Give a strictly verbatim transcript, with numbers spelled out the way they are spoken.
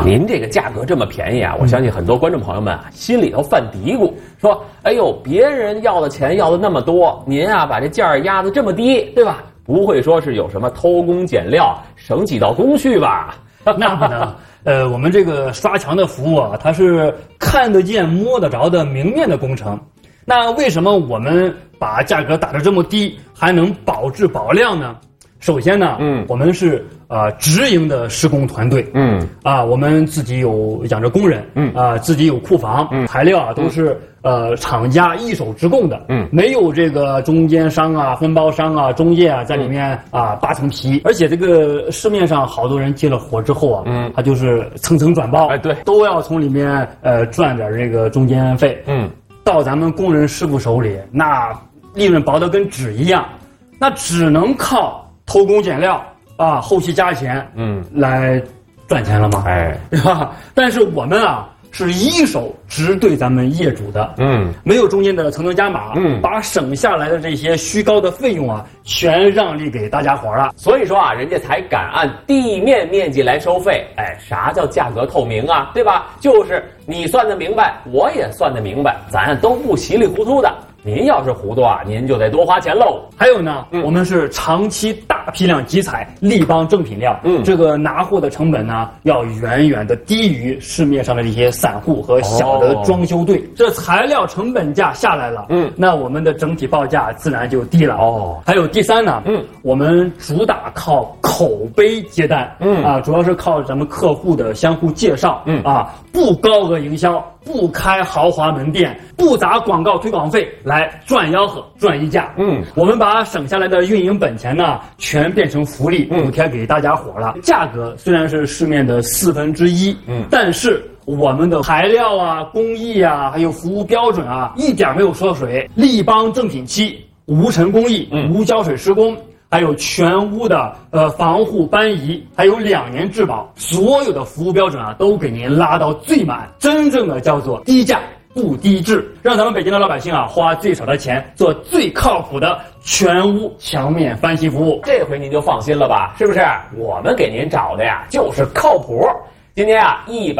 您这个价格这么便宜啊，我相信很多观众朋友们啊心里头犯嘀咕，说：“哎呦，别人要的钱要的那么多，您啊把这价儿压得这么低，对吧？不会说是有什么偷工减料、省几道工序吧？” 那不能。呃，我们这个刷墙的服务啊，它是看得见、摸得着的明面的工程。那为什么我们把价格打得这么低，还能保质保量呢？首先呢，嗯，我们是呃直营的施工团队，嗯，啊，我们自己有养着工人，嗯，啊，自己有库房，嗯，材料啊都是、嗯、呃厂家一手直供的，嗯，没有这个中间商啊、分包商啊、中介啊在里面、嗯、啊扒层皮。而且这个市面上好多人接了活之后啊，嗯，他就是层层转包，哎，对，都要从里面呃赚点这个中间费，嗯，到咱们工人师傅手里，那利润薄得跟纸一样，那只能靠偷工减料啊，后期加钱，嗯，来赚钱了吗？哎，对吧？但是我们啊，是一手直对咱们业主的，嗯，没有中间的层层加码，嗯，把省下来的这些虚高的费用啊，全让利给大家伙了。 所以说啊，人家才敢按地面面积来收费。哎，啥叫价格透明啊？对吧？就是你算得明白，我也算得明白，咱都不稀里糊涂的。您要是糊涂啊，您就得多花钱喽。 还有呢，嗯、我们是长期大批量集采立邦正品料，嗯，这个拿货的成本呢，要远远的低于市面上的这些散户和小的装修队。哦、这材料成本价下来了，嗯，那我们的整体报价自然就低了。哦，还有第三呢，嗯，我们主打靠口碑接单，嗯啊，主要是靠咱们客户的相互介绍，嗯啊，不高额营销。不开豪华门店，不砸广告推广费来赚吆喝赚溢价。嗯，我们把省下来的运营本钱呢，全变成福利补贴给大家伙了。嗯、价格虽然是市面的四分之一，嗯，但是我们的材料啊、工艺啊，还有服务标准啊，一点没有缩水。立邦正品漆，无尘工艺，嗯、无胶水施工。还有全屋的呃防护搬移，还有两年质保，所有的服务标准啊都给您拉到最满，真正的叫做低价不低质，让咱们北京的老百姓啊花最少的钱做最靠谱的全屋墙面翻新服务。 这回您就放心了吧？是不是？我们给您找的呀就是靠谱。今天啊一百。